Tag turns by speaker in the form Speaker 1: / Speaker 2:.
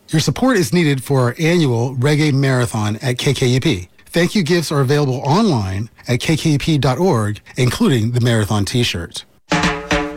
Speaker 1: Your support is needed for our annual Reggae Marathon at KKUP. Thank you gifts are available online at kkup.org, including the marathon t-shirt.